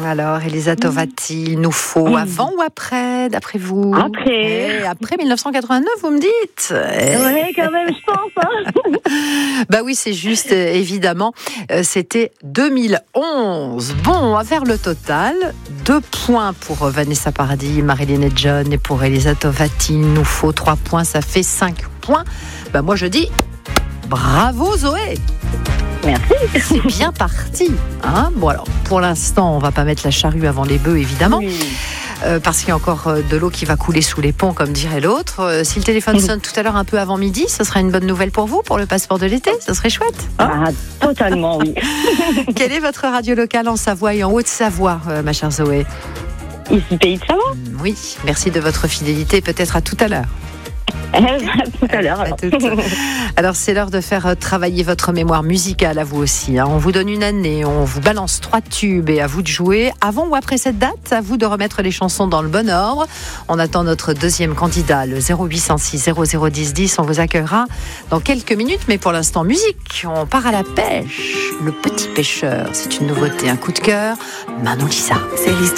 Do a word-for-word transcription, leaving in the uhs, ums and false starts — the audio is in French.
Alors, Elisa Tovati, il nous faut mmh. avant ou après, d'après vous? Après. Et après mille neuf cent quatre-vingt-neuf, vous me dites? Oui, quand même, je pense. Hein. Bah oui, c'est juste, évidemment. C'était deux mille onze. Bon, on va faire le total. Deux points pour Vanessa Paradis, Marilyn et John, et pour Elisa Tovati, il nous faut trois points, ça fait cinq points. Bah moi, je dis bravo Zoé. Merci. C'est bien parti. Hein, bon alors, pour l'instant, on va pas mettre la charrue avant les bœufs, évidemment. Oui. Euh, parce qu'il y a encore de l'eau qui va couler sous les ponts, comme dirait l'autre. Euh, si le téléphone sonne tout à l'heure un peu avant midi, ce sera une bonne nouvelle pour vous, pour le passeport de l'été. Ce serait chouette. Hein, ah, totalement, oui. Quelle est votre radio locale en Savoie et en Haute-Savoie, euh, ma chère Zoé? Ici, Pays de Savoie. Oui, merci de votre fidélité. Peut-être à tout à l'heure. tout à l'heure. Alors, alors c'est l'heure de faire travailler votre mémoire musicale à vous aussi. Hein. On vous donne une année, on vous balance trois tubes et à vous de jouer. Avant ou après cette date, à vous de remettre les chansons dans le bon ordre. On attend notre deuxième candidat, le zéro huit cent six zéro zéro dix dix. On vous accueillera dans quelques minutes, mais pour l'instant, musique. On part à la pêche. Le petit pêcheur, c'est une nouveauté, un coup de cœur. Manon Lisa. C'est l'histoire.